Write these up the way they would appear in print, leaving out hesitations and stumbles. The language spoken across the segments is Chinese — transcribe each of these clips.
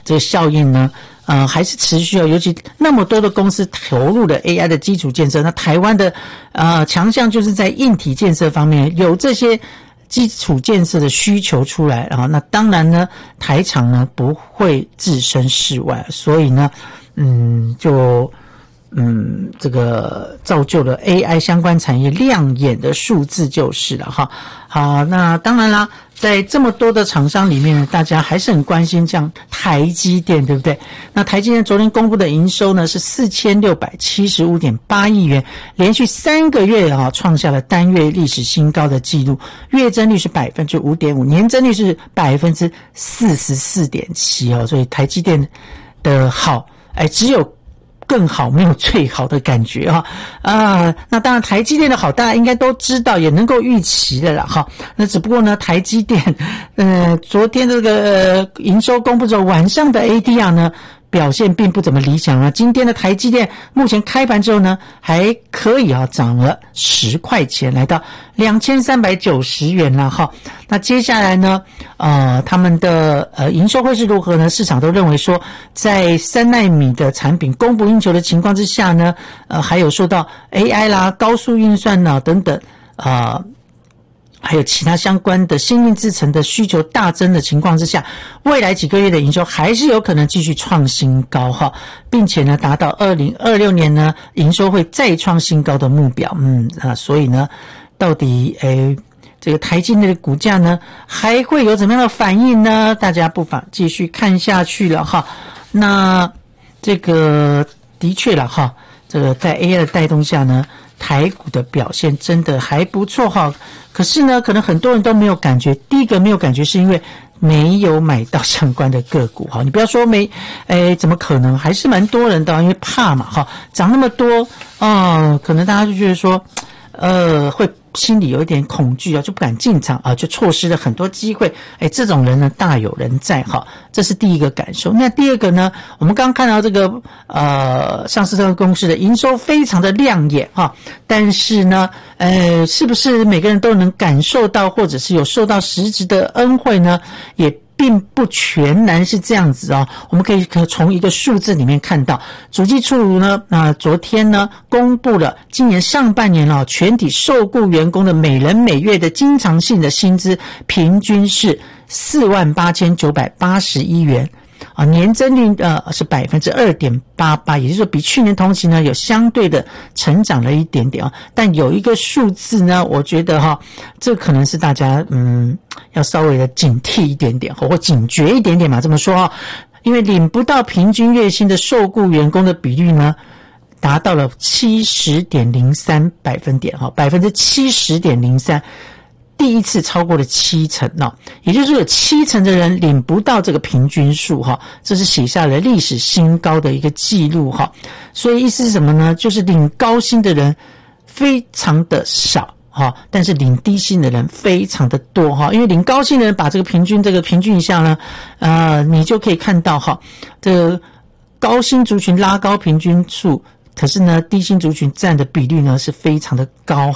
这个效应呢，还是持续尤其那么多的公司投入了 AI 的基础建设，那台湾的强项就是在硬体建设方面有这些基础建设的需求出来那当然呢，台厂呢不会置身事外，所以呢，这个造就了 AI 相关产业亮眼的数字就是了哈。好，那当然啦，在这么多的厂商里面，大家还是很关心像台积电，对不对？那台积电昨天公布的营收呢是4675.8亿元，连续3个月创下了单月历史新高的记录，月增率是 5.5%， 年增率是 44.7%所以台积电的好，只有更好没有最好的感觉那当然台积电的好大家应该都知道也能够预期的啦那只不过呢台积电昨天这个营收公布之后，晚上的 ADR 呢表现并不怎么理想今天的台积电目前开盘之后呢还可以涨了10块钱，来到2390元了那接下来呢他们的营收会是如何呢？市场都认为说在3奈米的产品供不应求的情况之下呢还有受到 AI 啦高速运算等等还有其他相关的先进制程的需求大增的情况之下，未来几个月的营收还是有可能继续创新高并且呢达到2026年呢营收会再创新高的目标所以呢到底这个台积电的股价呢还会有怎么样的反应呢？大家不妨继续看下去了那这个的确了这个在 AI 的带动下呢，台股的表现真的还不错可是呢可能很多人都没有感觉，第一个没有感觉是因为没有买到相关的个股你不要说怎么可能，还是蛮多人的因为怕嘛涨那么多可能大家就觉得说会心里有一点恐惧就不敢进场就错失了很多机会这种人呢大有人在这是第一个感受。那第二个呢，我们刚刚看到这个上市公司的营收非常的亮眼但是呢是不是每个人都能感受到或者是有受到实质的恩惠呢？也并不全然是这样子我们可以从一个数字里面看到，主计处呢昨天呢公布了今年上半年全体受雇员工的每人每月的经常性的薪资平均是48981元年增率是 2.88%， 也就是说比去年同期呢有相对的成长了一点点但有一个数字呢，我觉得这可能是大家要稍微的警惕一点点或警觉一点点嘛，这么说因为领不到平均月薪的受雇员工的比率呢达到了 70.03%， 70.03%，第一次超过了70%也就是说有70%的人领不到这个平均数这是写下了历史新高的一个记录所以意思是什么呢？就是领高薪的人非常的少但是领低薪的人非常的多因为领高薪的人把这个平均一下呢你就可以看到这个高薪族群拉高平均数，可是呢低薪族群占的比率呢是非常的高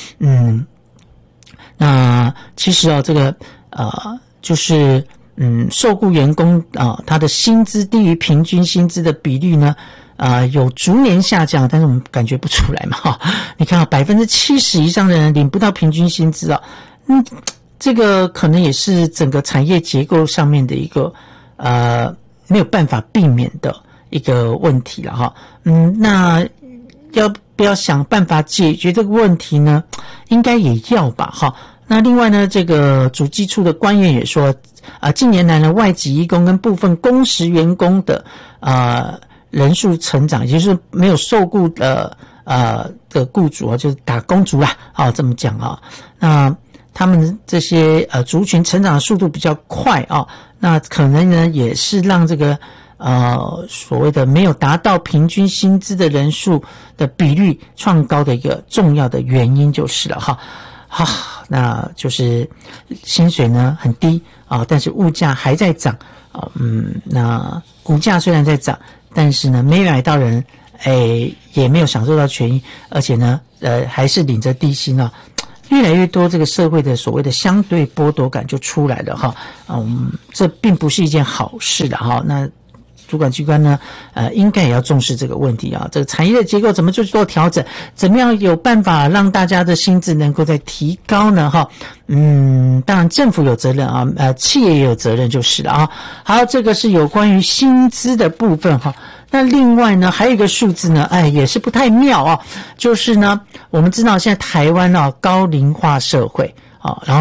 那其实这个就是受雇员工他的薪资低于平均薪资的比率呢有逐年下降，但是我们感觉不出来嘛你看70%以上的人领不到平均薪资这个可能也是整个产业结构上面的一个没有办法避免的一个问题了那要不要想办法解决这个问题呢？应该也要吧那另外呢，这个主计处的官员也说近年来呢外籍移工跟部分工时员工的人数成长，也就是没有受雇的雇主就是打工族啦这么讲那他们这些族群成长的速度比较快那可能呢也是让这个所谓的没有达到平均薪资的人数的比率创高的一个重要的原因就是了那就是薪水呢很低但是物价还在涨那股价虽然在涨，但是呢没买到人也没有享受到权益，而且呢还是领着低薪越来越多这个社会的所谓的相对剥夺感就出来了哈。这并不是一件好事的哈。那主管机关呢，应该也要重视这个问题啊。这个产业的结构怎么去做调整？怎么样有办法让大家的薪资能够再提高呢？哈，当然政府有责任啊，企业也有责任就是了啊。好，这个是有关于薪资的部分哈。那另外呢，还有一个数字呢，也是不太妙啊，就是呢，我们知道现在台湾高龄化社会啊，然后